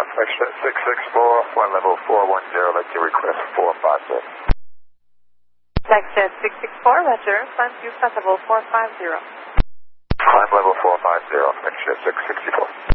Exit 664, flight level 410, let your request 450. Exit 664, Roger, climb to flight level 450. Climb level 450, exit 664.